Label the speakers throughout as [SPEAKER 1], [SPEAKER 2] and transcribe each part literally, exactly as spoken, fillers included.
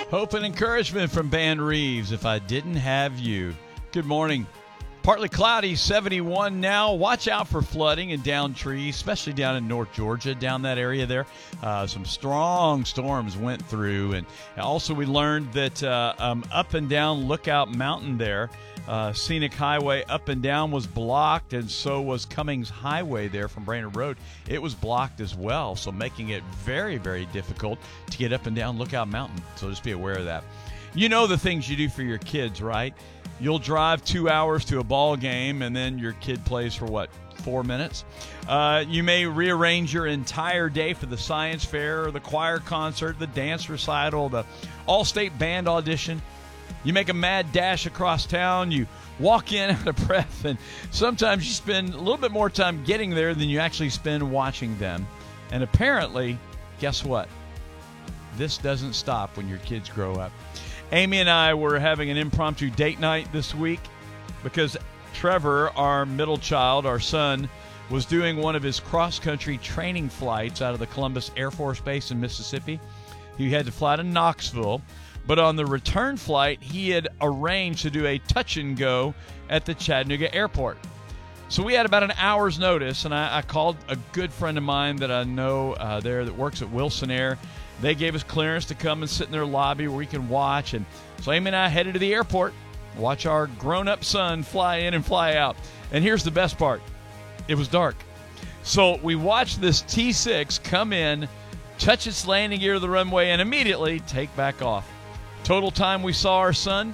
[SPEAKER 1] Hope and encouragement from Ban Reeves, If I Didn't Have You. Good morning. Partly cloudy, seventy-one now. Watch out for flooding and downed trees, especially down in North Georgia, down that area there. Uh, some strong storms went through. And also we learned that uh, um, up and down Lookout Mountain there, uh, Scenic Highway up and down was blocked, and so was Cummings Highway there from Brainerd Road. It was blocked as well, so making it very, very difficult to get up and down Lookout Mountain. So just be aware of that. You know the things you do for your kids, right? You'll drive two hours to a ball game, and then your kid plays for, what, four minutes? Uh, you may rearrange your entire day for the science fair, or the choir concert, the dance recital, the all-state band audition. You make a mad dash across town. You walk in out of breath, and sometimes you spend a little bit more time getting there than you actually spend watching them. And apparently, guess what? This doesn't stop when your kids grow up. Amy and I were having an impromptu date night this week because Trevor, our middle child, our son, was doing one of his cross-country training flights out of the Columbus Air Force Base in Mississippi. He had to fly to Knoxville, but on the return flight, he had arranged to do a touch-and-go at the Chattanooga airport. So we had about an hour's notice, and I, I called a good friend of mine that I know uh, there that works at Wilson Air. They gave us clearance to come and sit in their lobby where we can watch. And so Amy and I headed to the airport, watch our grown-up son fly in and fly out. And here's the best part. It was dark. So we watched this T six come in, touch its landing gear to the runway, and immediately take back off. Total time we saw our son,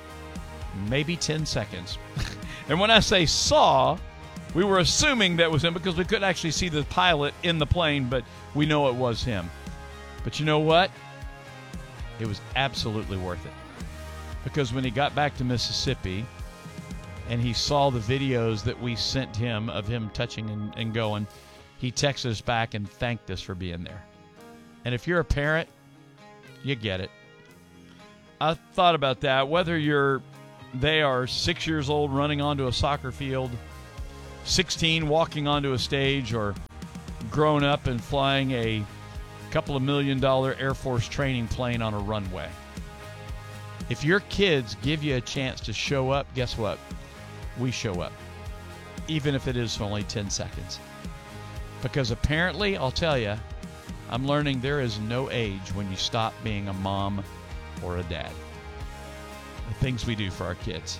[SPEAKER 1] maybe ten seconds. And when I say saw, we were assuming that was him because we couldn't actually see the pilot in the plane, but we know it was him. But you know what? It was absolutely worth it. Because when he got back to Mississippi and he saw the videos that we sent him of him touching and, and going, he texted us back and thanked us for being there. And if you're a parent, you get it. I thought about that. Whether you're, they are six years old running onto a soccer field, sixteen walking onto a stage, or grown up and flying a couple of million dollar Air Force training plane on a runway. If your kids give you a chance to show up, guess what? We show up. Even if it is for only ten seconds. Because apparently, I'll tell you, I'm learning there is no age when you stop being a mom or a dad. The things we do for our kids.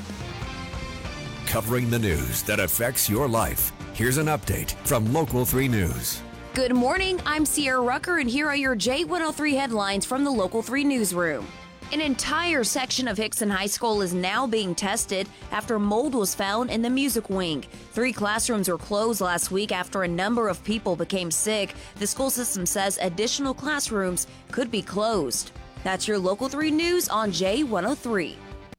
[SPEAKER 2] Covering the news that affects your life. Here's an update from Local three News.
[SPEAKER 3] Good morning, I'm Sierra Rucker, and here are your J one oh three headlines from the Local three Newsroom. An entire section of Hickson High School is now being tested after mold was found in the music wing. Three classrooms were closed last week after a number of people became sick. The school system says additional classrooms could be closed. That's your Local three News on J one oh three.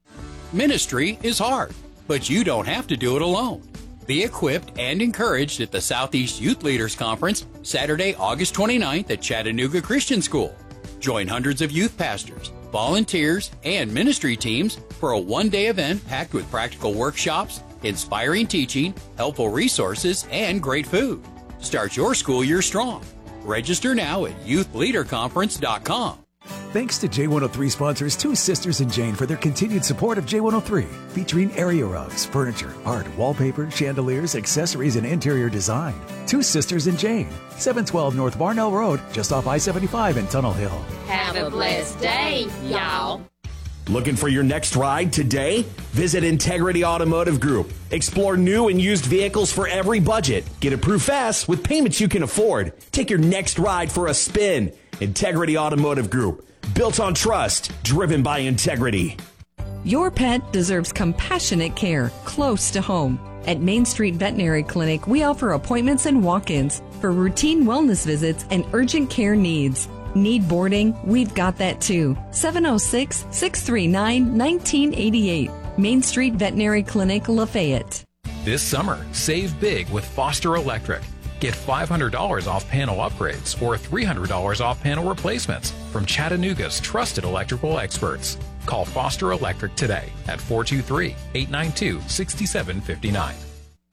[SPEAKER 4] Ministry is hard, but you don't have to do it alone. Be equipped and encouraged at the Southeast Youth Leaders Conference, Saturday, August twenty-ninth at Chattanooga Christian School. Join hundreds of youth pastors, volunteers, and ministry teams for a one-day event packed with practical workshops, inspiring teaching, helpful resources, and great food. Start your school year strong. Register now at youth leader conference dot com.
[SPEAKER 5] Thanks to J one oh three sponsors Two Sisters and Jane for their continued support of J one oh three, featuring area rugs, furniture, art, wallpaper, chandeliers, accessories, and interior design. Two Sisters and Jane, seven twelve North Barnell Road, just off I seventy-five in Tunnel Hill.
[SPEAKER 6] Have a blessed day, y'all.
[SPEAKER 7] Looking for your next ride today? Visit Integrity Automotive Group. Explore new and used vehicles for every budget. Get approved fast with payments you can afford. Take your next ride for a spin. Integrity Automotive Group. Built on trust, driven by integrity.
[SPEAKER 8] Your pet deserves compassionate care close to home. At Main Street Veterinary Clinic, we offer appointments and walk-ins for routine wellness visits and urgent care needs. Need boarding? We've got that too. seven oh six, six three nine, one nine eight eight. Main Street Veterinary Clinic, Lafayette.
[SPEAKER 9] This summer, save big with Foster Electric. Get five hundred dollars off panel upgrades or three hundred dollars off panel replacements from Chattanooga's trusted electrical experts. Call Foster Electric today at four two three, eight nine two, six seven five nine.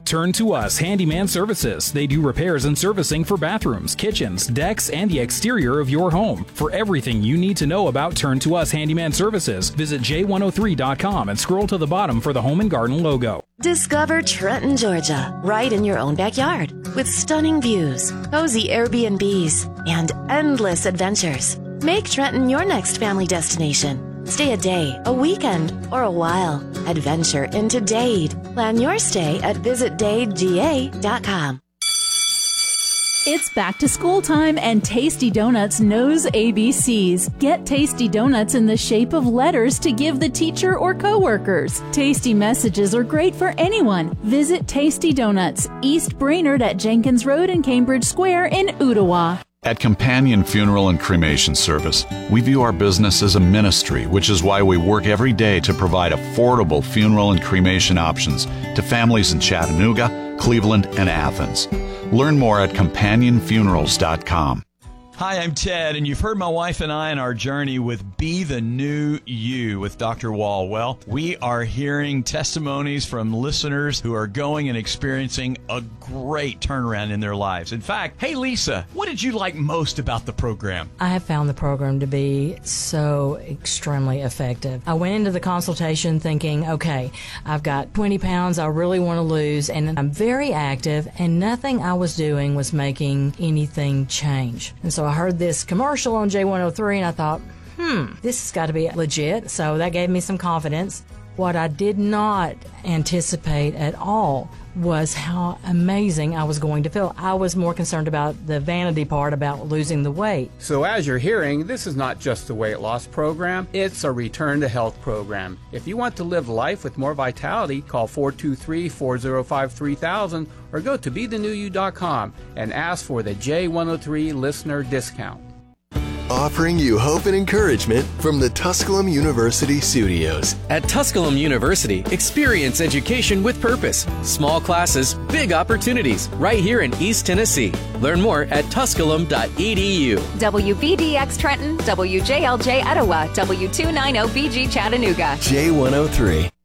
[SPEAKER 10] Turn to Us Handyman Services. They do repairs and servicing for bathrooms, kitchens, decks, and the exterior of your home. For everything you need to know about Turn to Us Handyman Services, visit J one oh three dot com and scroll to the bottom for the Home and Garden logo.
[SPEAKER 11] Discover Trenton, Georgia, right in your own backyard, with stunning views, cozy Airbnbs, and endless adventures. Make Trenton your next family destination. Stay a day, a weekend, or a while. Adventure into Dade. Plan your stay at visit dade g a dot com.
[SPEAKER 12] It's back to school time and Tasty Donuts knows A B Cs. Get Tasty Donuts in the shape of letters to give the teacher or coworkers. Tasty messages are great for anyone. Visit Tasty Donuts, East Brainerd at Jenkins Road and Cambridge Square in Ottawa.
[SPEAKER 13] At Companion Funeral and Cremation Service, we view our business as a ministry, which is why we work every day to provide affordable funeral and cremation options to families in Chattanooga, Cleveland, and Athens. Learn more at companion funerals dot com.
[SPEAKER 1] Hi, I'm Ted, and you've heard my wife and I on our journey with Be the New You with Doctor Wall. Well, we are hearing testimonies from listeners who are going and experiencing a great turnaround in their lives. In fact, hey, Lisa, what did you like most about the program?
[SPEAKER 14] I have found the program to be so extremely effective. I went into the consultation thinking, okay, I've got twenty pounds I really want to lose, and I'm very active, and nothing I was doing was making anything change. And so I heard this commercial on J one oh three, and I thought, hmm, this has got to be legit. So that gave me some confidence. What I did not anticipate at all was how amazing I was going to feel. I was more concerned about the vanity part about losing the weight.
[SPEAKER 15] So as you're hearing, this is not just a weight loss program, it's a return to health program. If you want to live life with more vitality, call four two three, four oh five, three thousand or go to be the new you dot com and ask for the J one oh three listener discount.
[SPEAKER 16] Offering you hope and encouragement from the Tusculum University studios.
[SPEAKER 17] At Tusculum University, experience education with purpose. Small classes, big opportunities, right here in East Tennessee. Learn more at tusculum dot e d u.
[SPEAKER 18] W B D X Trenton, W J L J Etowah, W two ninety B G Chattanooga.
[SPEAKER 16] J one oh three.